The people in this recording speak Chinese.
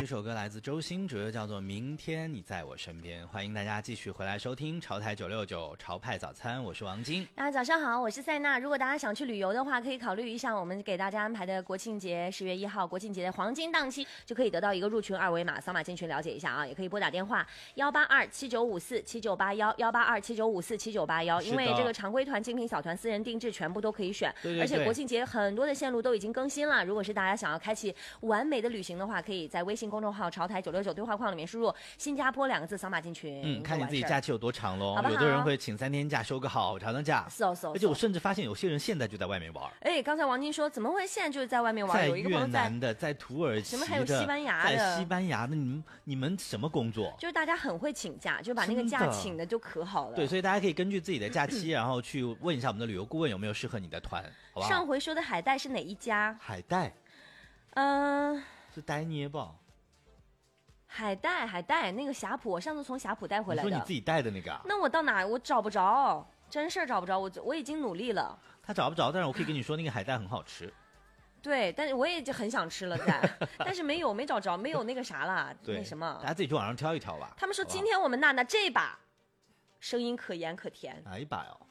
首歌来自周兴哲，叫做《明天你在我身边》。欢迎大家继续回来收听潮台969潮派早餐，我是王晶。 大家早上好，我是塞娜。如果大家想去旅游的话，可以考虑一下我们给大家安排的国庆节10月1号国庆节的黄金档期，就可以得到一个入群二维码，扫码进群了解一下啊。也可以拨打电话18279547981，18279547981，因为这个常规团、精品小团、私人定制全部都可以选。 对， 而且国庆节很多的线路都已经更新了，如果是大家想要开启完美的旅行的话，可以在微信公众号潮台969对话框里面输入新加坡2个字，扫码进群。 看你自己假期有多长咯， 好不好？ 有的人会请3天假，休个好长的假。而且我甚至发现有些人现在就在外面玩。 刚才王晶说怎么会现在就是在外面玩？ 在有一个朋友越南的，在土耳其的， 什么还有西班牙的， 在西班牙的，你们什么工作？ 就是大家很会请假，就把那个假请的就可好了。 对，所以大家可以根据自己的假期，然后去问一下我们的旅游顾问有没有适合你的团，好不好？ 上回说的海带是哪一家？ 海带，是呆捏吧？ 海带那个霞浦，我上次从霞浦带回来的。 你说你自己带的那个啊？ 那我到哪我找不着，真事儿找不着，我已经努力了。 他找不着，但是我可以跟你说那个海带很好吃。 对，但是我也就很想吃了但是没找着，没有那个啥了，那什么， 大家自己去网上挑一挑吧。 他们说今天我们娜娜这把声音可盐可甜， 哪一把哟？